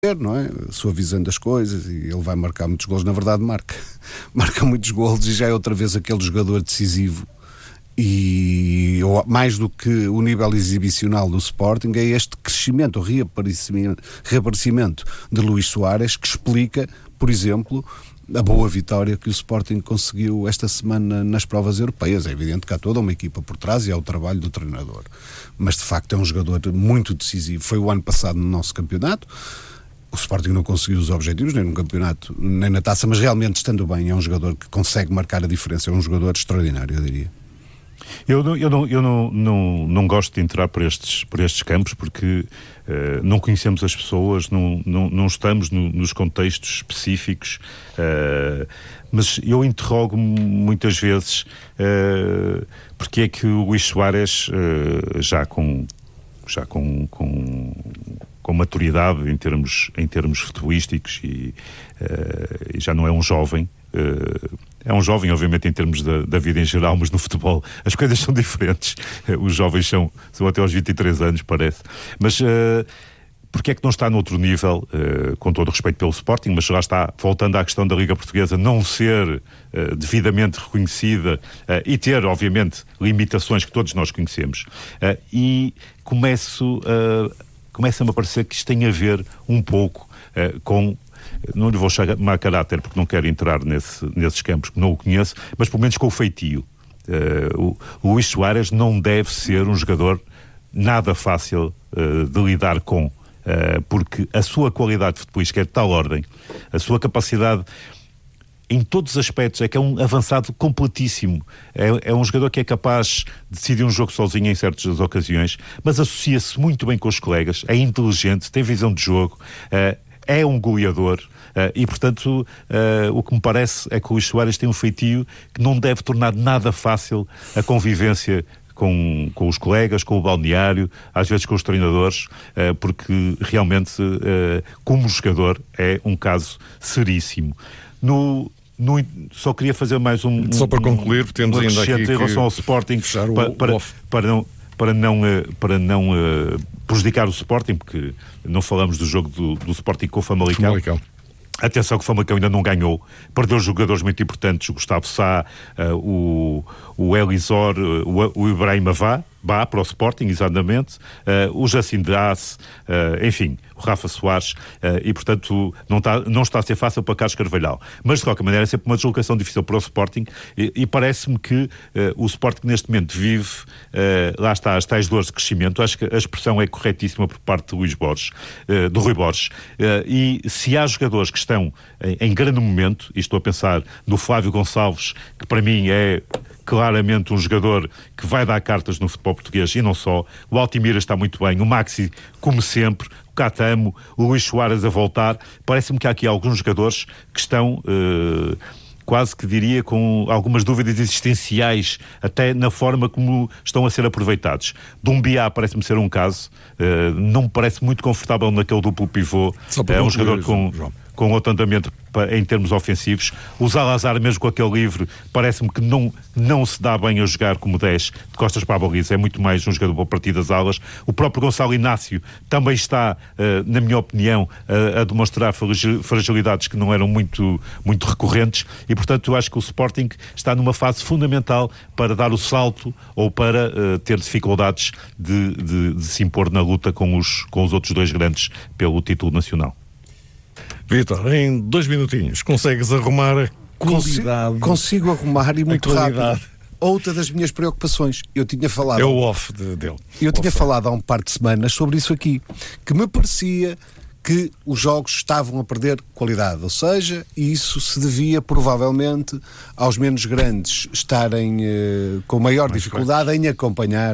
não é? Suavizando as coisas, e ele vai marcar muitos golos. Na verdade marca muitos golos e já é outra vez aquele jogador decisivo, e mais do que o nível exibicional do Sporting, é este crescimento, o reaparecimento de Luís Soares, que explica, por exemplo, a boa vitória que o Sporting conseguiu esta semana nas provas europeias. É evidente que há toda uma equipa por trás e há o trabalho do treinador, mas de facto é um jogador muito decisivo. Foi o ano passado no nosso campeonato. O Sporting não conseguiu os objetivos, nem no campeonato, nem na taça, mas realmente, estando bem, é um jogador que consegue marcar a diferença. É um jogador extraordinário, eu diria. Eu não gosto de entrar por estes campos, porque não conhecemos as pessoas, não estamos nos contextos específicos, mas eu interrogo-me muitas vezes porque é que o Luís Soares, já com maturidade em termos futebolísticos, e já não é um jovem. É um jovem, obviamente, em termos da vida em geral, mas no futebol as coisas são diferentes. Os jovens são até aos 23 anos, parece. Mas porque é que não está noutro nível, com todo o respeito pelo Sporting, mas lá está, voltando à questão da Liga Portuguesa não ser devidamente reconhecida e ter, obviamente, limitações que todos nós conhecemos. E começa-me a parecer que isto tem a ver um pouco com... Não lhe vou chamar caráter, porque não quero entrar nesses campos, que não o conheço, mas pelo menos com o feitio. O Luís Soares não deve ser um jogador nada fácil de lidar com, porque a sua qualidade futebolística é de tal ordem, a sua capacidade em todos os aspectos, é que é um avançado completíssimo. É um jogador que é capaz de decidir um jogo sozinho em certas ocasiões, mas associa-se muito bem com os colegas, é inteligente, tem visão de jogo, é um goleador, e portanto o que me parece é que o Luís Soares tem um feitio que não deve tornar nada fácil a convivência com os colegas, com o balneário, às vezes com os treinadores, porque realmente como jogador é um caso seríssimo. Só queria fazer mais só para concluir, temos ainda aqui em relação ao Sporting, para não prejudicar o Sporting, porque não falamos do jogo do Sporting com o Famalicão. Atenção que o Famalicão ainda não ganhou, perdeu jogadores muito importantes, o Gustavo Sá, o Elisor, o Ibrahima Bá para o Sporting, exatamente, o Jacin Deace, enfim, o Rafa Soares, e portanto não está a ser fácil para Carlos Carvalhal, mas de qualquer maneira é sempre uma deslocação difícil para o Sporting, e parece-me que o Sporting neste momento vive, lá está, as tais dores de crescimento. Acho que a expressão é corretíssima por parte do Rui Borges, e se há jogadores que estão em grande momento, e estou a pensar no Flávio Gonçalves, que para mim é claramente um jogador que vai dar cartas no futebol português, e não só. O Altimira está muito bem, o Maxi, como sempre, o Catamo, o Luís Soares a voltar. Parece-me que há aqui alguns jogadores que estão quase que diria com algumas dúvidas existenciais, até na forma como estão a ser aproveitados. Dumbiá parece-me ser um caso, não me parece muito confortável naquele duplo pivô, é um jogador com outro andamento em termos ofensivos. O Zalazar, mesmo com aquele livre, parece-me que não se dá bem a jogar como 10 de costas para a baliza, é muito mais um jogador para partir das alas. O próprio Gonçalo Inácio também está, na minha opinião, a demonstrar fragilidades que não eram muito recorrentes, e portanto eu acho que o Sporting está numa fase fundamental para dar o salto, ou para ter dificuldades de se impor na luta com os outros dois grandes pelo título nacional. Vítor, em 2 minutinhos, consegues arrumar a qualidade? Consigo arrumar, e muito rápido. Outra das minhas preocupações, eu tinha falado... É o off dele. Eu tinha falado há um par de semanas sobre isso aqui, que me parecia que os jogos estavam a perder qualidade, ou seja, isso se devia provavelmente aos menos grandes estarem com maior dificuldade em acompanhar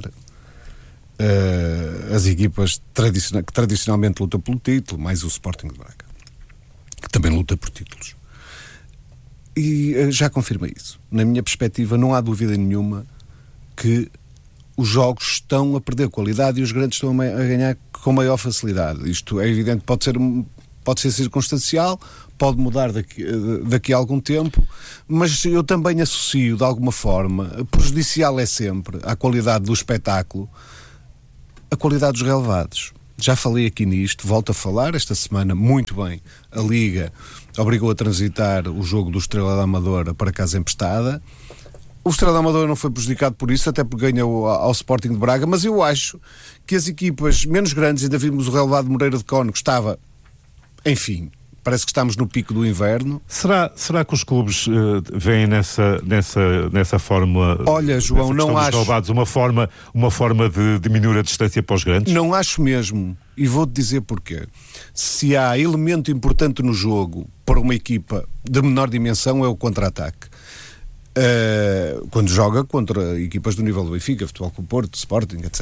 as equipas que tradicionalmente lutam pelo título, mais o Sporting de Braga, que também luta por títulos. E já confirmei isso. Na minha perspectiva, não há dúvida nenhuma que os jogos estão a perder qualidade e os grandes estão a ganhar com maior facilidade. Isto é evidente, pode ser circunstancial, pode mudar daqui a algum tempo, mas eu também associo, de alguma forma, prejudicial é sempre à qualidade do espetáculo, a qualidade dos relevados. Já falei aqui nisto, volto a falar esta semana, muito bem. A Liga obrigou a transitar o jogo do Estrela da Amadora para casa emprestada. O Estrela da Amadora não foi prejudicado por isso, até porque ganhou ao Sporting de Braga, mas eu acho que as equipas menos grandes, ainda vimos o relevado Moreira de Cónigo, estava, enfim, parece que estamos no pico do inverno. Será que os clubes veem nessa fórmula? Olha, João, não acho. Relevados, uma forma de diminuir a distância para os grandes? Não acho mesmo. E vou-te dizer porquê. Se há elemento importante no jogo para uma equipa de menor dimensão é o contra-ataque. Quando joga contra equipas do nível do Benfica, Futebol Clube Porto, Sporting, etc.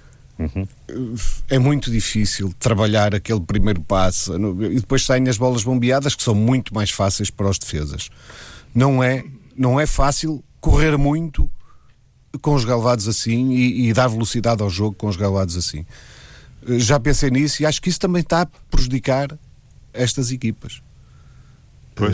É muito difícil trabalhar aquele primeiro passo e depois saem as bolas bombeadas, que são muito mais fáceis para os defesas. Não é fácil correr muito com os relevados assim e dar velocidade ao jogo com os relevados assim. Já pensei nisso e acho que isso também está a prejudicar estas equipas. Pois.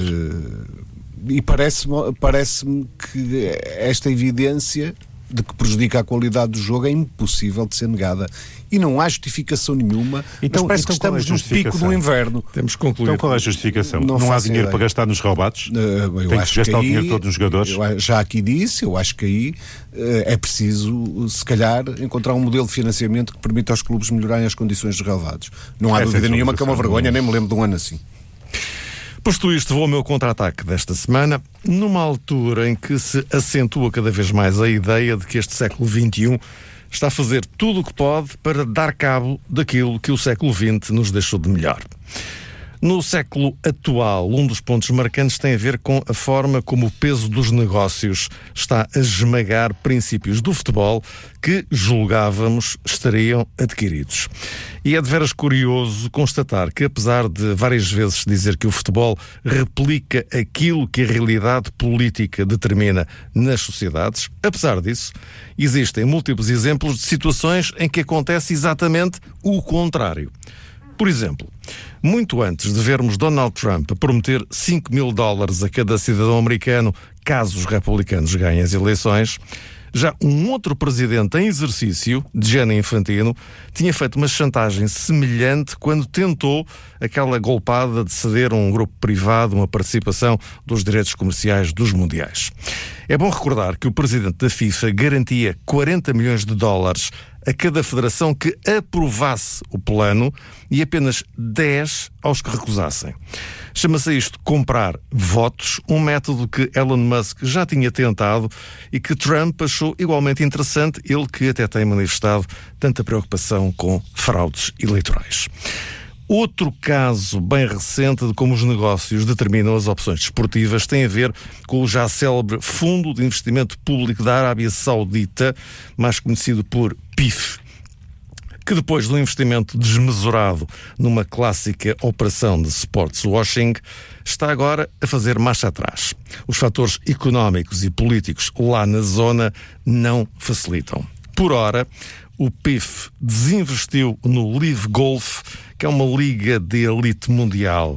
E parece-me que esta evidência de que prejudica a qualidade do jogo é impossível de ser negada. E não há justificação nenhuma, mas parece que estamos no pico do inverno. Temos que concluir. Então qual é a justificação? Não há dinheiro para gastar nos relevados? Tem que gastar o dinheiro todo nos jogadores? Já aqui disse, eu acho que aí é preciso, se calhar, encontrar um modelo de financiamento que permita aos clubes melhorarem as condições dos relevados. Não há dúvida nenhuma que é uma vergonha, nem me lembro de um ano assim. Posto isto, vou ao meu contra-ataque desta semana, numa altura em que se acentua cada vez mais a ideia de que este século XXI está a fazer tudo o que pode para dar cabo daquilo que o século XX nos deixou de melhor. No século atual, um dos pontos marcantes tem a ver com a forma como o peso dos negócios está a esmagar princípios do futebol que julgávamos estariam adquiridos. E é de veras curioso constatar que, apesar de várias vezes dizer que o futebol replica aquilo que a realidade política determina nas sociedades, apesar disso, existem múltiplos exemplos de situações em que acontece exatamente o contrário. Por exemplo, muito antes de vermos Donald Trump prometer $5.000 a cada cidadão americano caso os republicanos ganhem as eleições, já um outro presidente em exercício, Gianni Infantino, tinha feito uma chantagem semelhante quando tentou aquela golpada de ceder a um grupo privado uma participação dos direitos comerciais dos mundiais. É bom recordar que o presidente da FIFA garantia $40 milhões a cada federação que aprovasse o plano e apenas 10 aos que recusassem. Chama-se isto comprar votos, um método que Elon Musk já tinha tentado e que Trump achou igualmente interessante, ele que até tem manifestado tanta preocupação com fraudes eleitorais. Outro caso bem recente de como os negócios determinam as opções desportivas tem a ver com o já célebre Fundo de Investimento Público da Arábia Saudita, mais conhecido por PIF, que depois do investimento desmesurado numa clássica operação de sports washing, está agora a fazer marcha atrás. Os fatores económicos e políticos lá na zona não facilitam. Por ora, o PIF desinvestiu no Live Golf, que é uma liga de elite mundial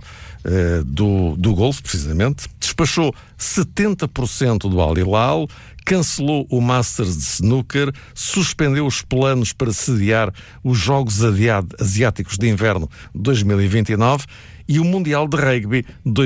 do golfe, precisamente. Despachou 70% do Al Hilal, cancelou o Masters de Snooker, suspendeu os planos para sediar os Jogos Asiáticos de Inverno 2029 e o Mundial de Rugby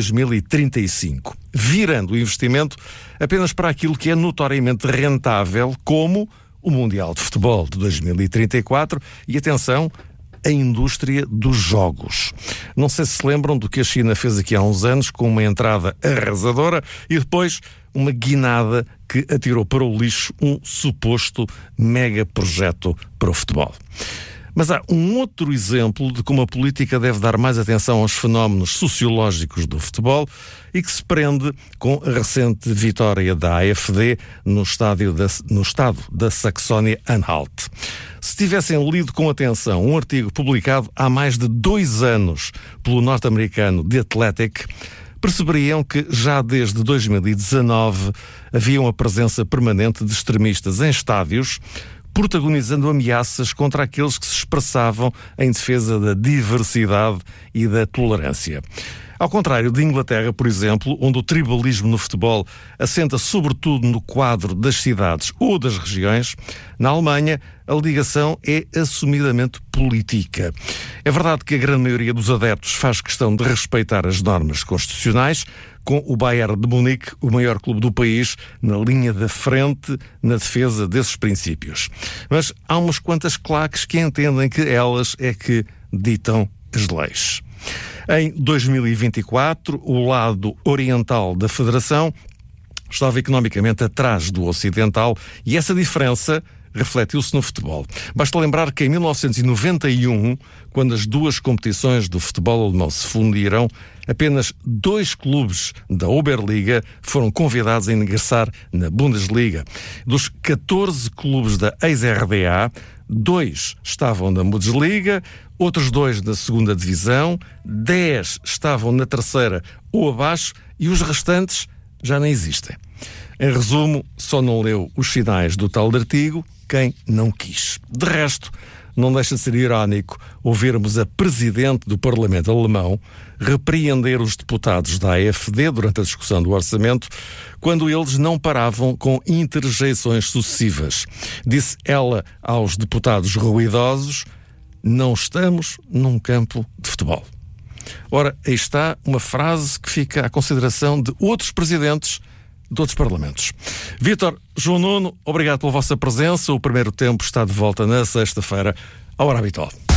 2035, virando o investimento apenas para aquilo que é notoriamente rentável, como o Mundial de Futebol de 2034 e, atenção, a indústria dos jogos. Não sei se lembram do que a China fez aqui há uns anos com uma entrada arrasadora e depois uma guinada que atirou para o lixo um suposto mega projeto para o futebol. Mas há um outro exemplo de como a política deve dar mais atenção aos fenómenos sociológicos do futebol e que se prende com a recente vitória da AfD no estado da Saxónia-Anhalt. Se tivessem lido com atenção um artigo publicado há mais de 2 anos pelo norte-americano The Athletic, perceberiam que já desde 2019 havia uma presença permanente de extremistas em estádios, protagonizando ameaças contra aqueles que se expressavam em defesa da diversidade e da tolerância. Ao contrário de Inglaterra, por exemplo, onde o tribalismo no futebol assenta sobretudo no quadro das cidades ou das regiões, na Alemanha a ligação é assumidamente política. É verdade que a grande maioria dos adeptos faz questão de respeitar as normas constitucionais, com o Bayern de Munique, o maior clube do país, na linha da frente na defesa desses princípios. Mas há umas quantas claques que entendem que elas é que ditam as leis. Em 2024, o lado oriental da Federação estava economicamente atrás do ocidental e essa diferença refletiu-se no futebol. Basta lembrar que em 1991, quando as duas competições do futebol alemão se fundiram, apenas 2 clubes da Oberliga foram convidados a ingressar na Bundesliga. Dos 14 clubes da ex-RDA, 2 estavam na Bundesliga, outros 2 na segunda divisão, 10 estavam na terceira ou abaixo e os restantes já nem existem. Em resumo, só não leu os sinais do tal artigo quem não quis. De resto, não deixa de ser irónico ouvirmos a Presidente do Parlamento Alemão repreender os deputados da AfD durante a discussão do orçamento, quando eles não paravam com interjeições sucessivas. Disse ela aos deputados ruidosos: não estamos num campo de futebol. Ora, aí está uma frase que fica à consideração de outros presidentes de outros parlamentos. Vítor, João Nuno, obrigado pela vossa presença. O primeiro tempo está de volta na sexta-feira, à hora habitual.